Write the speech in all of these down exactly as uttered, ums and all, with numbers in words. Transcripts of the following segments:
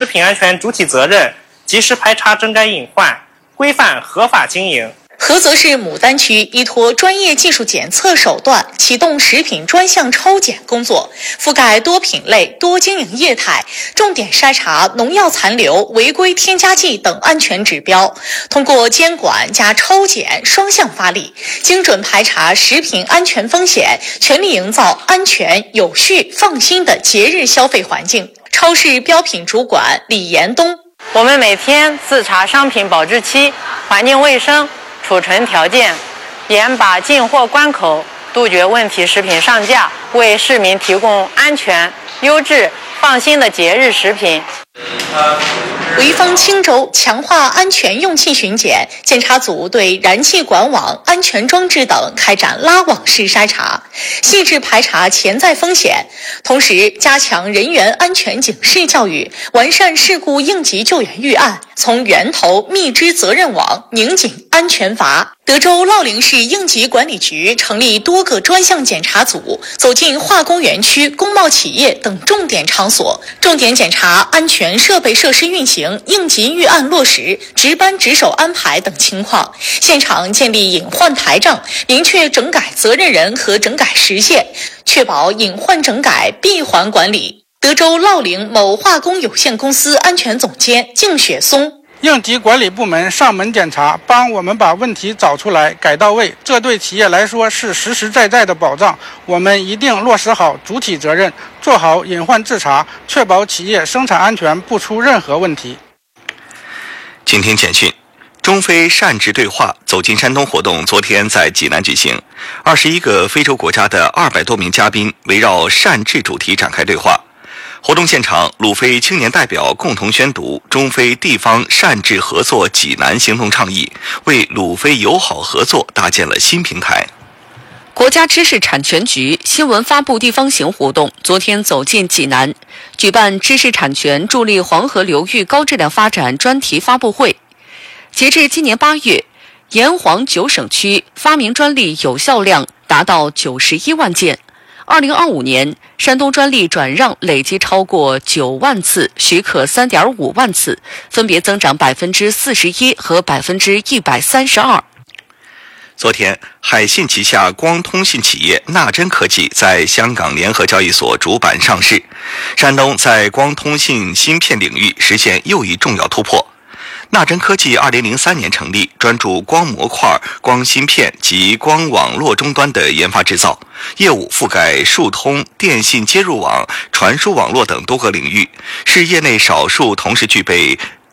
品安全主体责任，及时排查整改隐患，规范合法经营。 菏泽市牡丹区依托专业技术检测手段，启动食品专项抽检工作，覆盖多品类、多经营业态，重点筛查农药残留、违规添加剂等安全指标。通过监管加抽检双向发力，精准排查食品安全风险，全力营造安全、有序、放心的节日消费环境。超市标品主管李延东： 我们每天自查商品保质期、环境卫生、储存条件，严把进货关口，杜绝问题食品上架，为市民提供安全、优质、放心的节日食品。 潍坊青州强化安全用气巡检，检查组对燃气管网、安全装置等开展拉网式筛查，细致排查潜在风险，同时加强人员安全警示教育，完善事故应急救援预案，从源头密织责任网，拧紧安全阀。德州乐陵市应急管理局成立多个专项检查组，走进化工园区、工贸企业等重点场所，重点检查安全设备设施运行、应急预案落实、值班值守安排等情况，现场建立隐患台账，明确整改责任人和整改时限，确保隐患整改闭环管理。德州乐陵某化工有限公司安全总监靳雪松： 应急管理部门上门检查，帮我们把问题找出来、改到位，这对企业来说是实实在在的保障。我们一定落实好主体责任，做好隐患自查，确保企业生产安全不出任何问题。 请听简讯。中非善治对话走进山东活动昨天在济南举行，二十一个非洲国家的二百多名嘉宾围绕善治主题展开对话。活动现场，鲁非青年代表共同宣读中非地方善治合作济南行动倡议，为鲁非友好合作搭建了新平台。 国家知识产权局新闻发布地方行活动昨天走进济南，举办知识产权助力黄河流域高质量发展专题发布会。截至今年八月，沿黄九省区发明专利有效量达到九十一万件。二零二五年，山东专利转让累计超过九万次，许可三点五万次，分别增长百分之四十一和百分之一百三十二。 昨天，海信旗下光通信企业纳真科技在香港联合交易所主板上市，山东在光通信芯片领域实现又一重要突破。纳真科技二零零三年成立，专注光模块、光芯片及光网络终端的研发制造，业务覆盖数通、电信接入网、传输网络等多个领域，是业内少数同时具备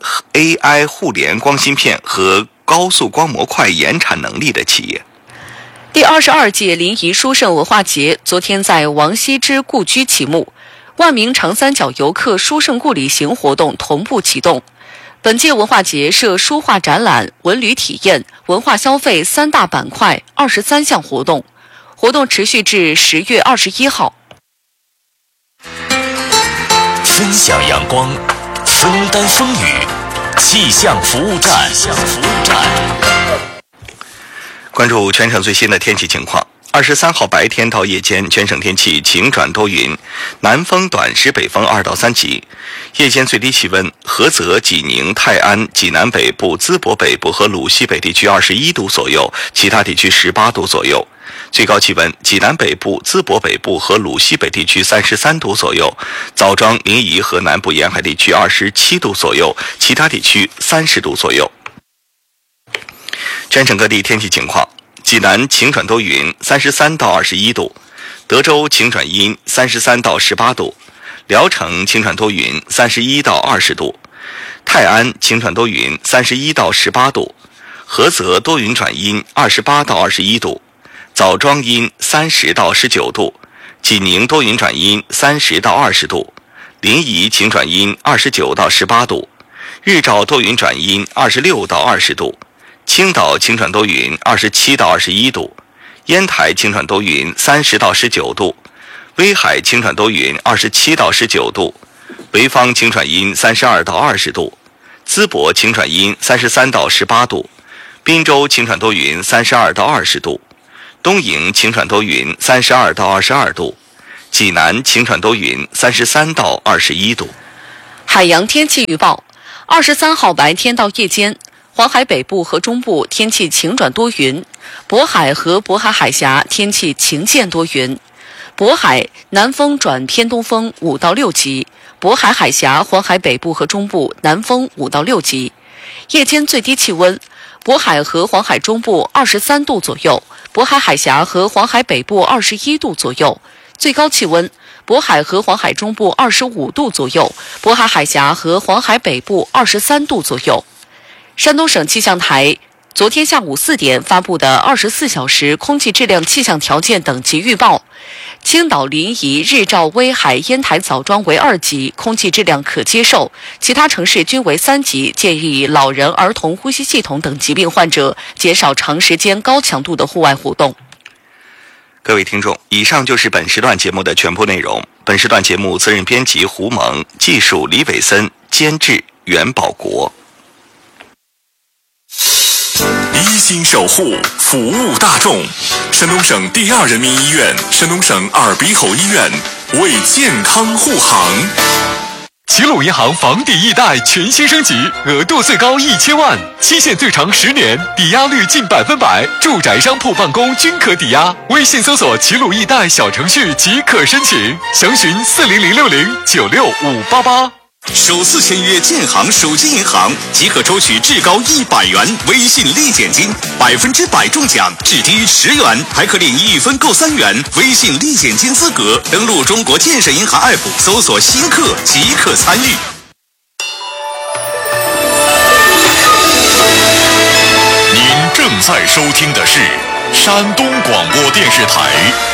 A I 互联光芯片和高速光模块研产能力的企业。 第二十二届临沂书圣文化节昨天在王羲之故居启幕，万名长三角游客书圣故里行活动同步启动。本届文化节设书画展览、文旅体验、文化消费三大板块，二十三项活动，活动持续至十月二十一号。 分享阳光，分担风雨，气象服务站。气象服务站。 关注全省最新的天气情况。二十三号白天到夜间，全省天气晴转多云，南风短时北风二到三级。夜间最低气温，菏泽、济宁、泰安、济南北部、淄博北部和鲁西北地区二十一度左右，其他地区十八度左右。最高气温，济南北部、淄博北部和鲁西北地区三十三度左右，枣庄、临沂和南部沿海地区二十七度左右，其他地区三十度左右。全省各地天气情况。济南晴转多云，三十三到二十一度；德州晴转阴，三十三到十八度；聊城晴转多云，三十一到二十度；泰安晴转多云，三十一到十八度；菏泽多云转阴，二十八到二十一度；枣庄阴，三十到十九度；济宁多云转阴，三十到二十度；临沂晴转阴，二十九到十八度；日照多云转阴，二十六到二十度。青岛晴转多云，二十七到二十一度；烟台晴转多云，三十到十九度；威海晴转多云，二十七到十九度；潍坊晴转阴，三十二到二十度；淄博晴转阴，三十三到十八度；滨州晴转多云，三十二到二十度；东营晴转多云，三十二到二十二度；济南晴转多云，三十三到二十一度。 海洋天气预报：二十三号白天到夜间，黄海北部和中部天气晴转多云，渤海和渤海海峡天气晴见多云，渤海南风转偏东风五到六级，渤海海峡、黄海北部和中部南风五到六级。夜间最低气温，渤海和黄海中部二十三度左右，渤海海峡和黄海北部二十一度左右。最高气温，渤海和黄海中部二十五度左右，渤海海峡和黄海北部二十三度左右。山东省气象台昨天下午四点发布的二十四小时空气质量气象条件等级预报：青岛临沂、日照、威海、烟台、枣庄为二级，空气质量可接受；其他城市均为三级，建议老人、儿童、呼吸系统等疾病患者减少长时间高强度的户外活动。 各位听众，以上就是本时段节目的全部内容。本时段节目责任编辑胡蒙，技术李伟森，监制袁保国。 一心守护，服务大众。山东省第二人民医院、山东省耳鼻喉医院为健康护航。齐鲁银行房抵易贷全新升级，额度最高一千万，期限最长十年，抵押率近百分百，住宅、商铺、办公均可抵押。微信搜索齐鲁易贷小程序即可申请，详询四零零六零九六五八八。首次签约建行手机银行即可抽取至高一百元微信立减金，百分之百中奖，至低十元，还可领一分购三元微信立减金资格。登录中国建设银行 A P P 搜索新客即可参与。您正在收听的是山东广播电视台